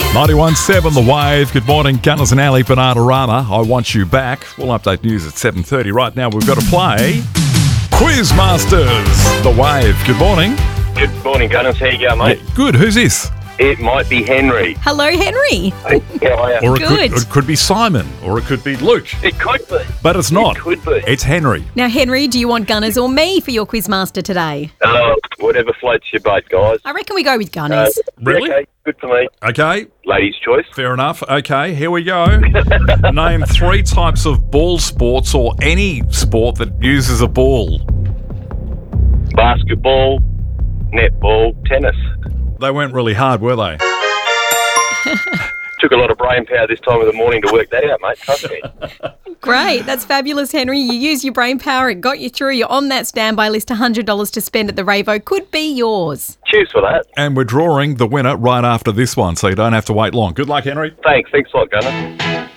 91.7 The Wave. Good morning, Gunners and Ali, Bananarama. I want you back. We'll update news at 7:30. Right now, we've got to play Quizmasters. The Wave. Good morning. Good morning, Gunners. How you going, mate? Good. Who's this? It might be Henry. Hello, Henry. How are you? Or Good. it could be Simon, or it could be Luke. It could be. But it's not. It could be. It's Henry. Now, Henry, do you want Gunners or me for your Quizmaster today? Whatever floats your boat, guys. I reckon we go with Gunners. Really? Okay, good for me. Okay. Ladies' choice. Fair enough. Okay, here we go. Name 3 types of ball sports or any sport that uses a ball. Basketball, netball, tennis. They weren't really hard, were they? Took a lot of brain power this time of the morning to work that out, mate. Trust me. Great. That's fabulous, Henry. You used your brain power. It got you through. You're on that standby list. $100 to spend at the Ravo could be yours. Cheers for that. And we're drawing the winner right after this one, so you don't have to wait long. Good luck, Henry. Thanks a lot, Gunner.